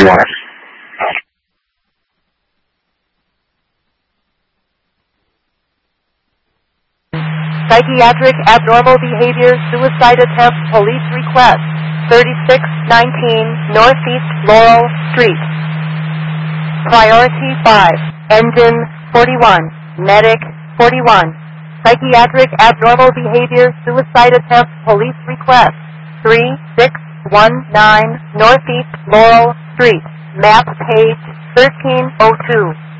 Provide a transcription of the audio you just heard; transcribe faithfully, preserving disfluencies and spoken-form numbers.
thirty-one. Psychiatric abnormal behavior, suicide attempt, police request, thirty-six nineteen Northeast Laurel Street. Priority five, engine forty-one, medic forty-one. Psychiatric abnormal behavior, suicide attempt, police request, three six one nine Northeast Laurel Street. Map page thirteen oh two.